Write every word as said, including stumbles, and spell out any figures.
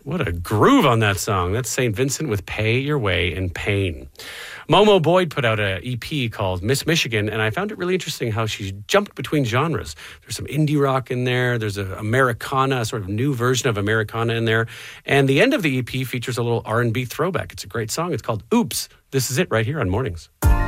What a groove on that song. That's Saint Vincent with Pay Your Way in Pain. Momo Boyd put out an E P called Miss Michigan, and I found it really interesting how she jumped between genres. There's some indie rock in there. There's a Americana, a sort of new version of Americana in there. And the end of the E P features a little R and B throwback. It's a great song. It's called Oops. This is it right here on Mornings.